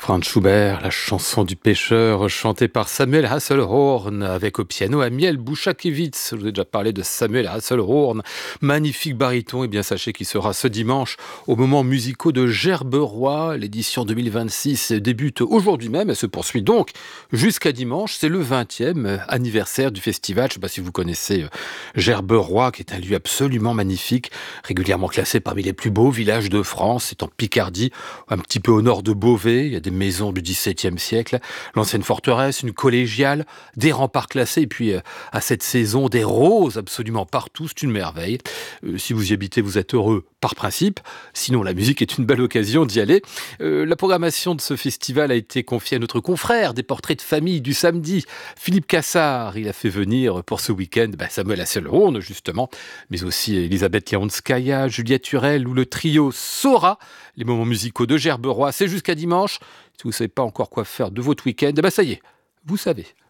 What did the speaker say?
Franz Schubert, la chanson du pêcheur, chantée par Samuel Hasselhorn, avec au piano Amiel Bouchakiewicz. Je vous ai déjà parlé de Samuel Hasselhorn, magnifique baryton. Et bien sachez qu'il sera ce dimanche au Moments musicaux de Gerberoy. L'édition 2026 débute aujourd'hui même, elle se poursuit donc jusqu'à dimanche. C'est le 20e anniversaire du festival. Je ne sais pas si vous connaissez Gerberoy, qui est un lieu absolument magnifique, régulièrement classé parmi les plus beaux villages de France. C'est en Picardie, un petit peu au nord de Beauvais. Il y a des maisons du XVIIe siècle, l'ancienne forteresse, une collégiale, des remparts classés, et puis à cette saison, des roses absolument partout, c'est une merveille. Si vous y habitez, vous êtes heureux par principe, sinon la musique est une belle occasion d'y aller. La programmation de ce festival a été confiée à notre confrère des portraits de famille du samedi, Philippe Cassard. Il a fait venir pour ce week-end Samuel Hasselhorn, justement, mais aussi Elisabeth Leonskaya, Juliette Turel ou le trio Sora. Les moments musicaux de Gerberoy, c'est jusqu'à dimanche. Si vous ne savez pas encore quoi faire de votre week-end, ça y est, vous savez.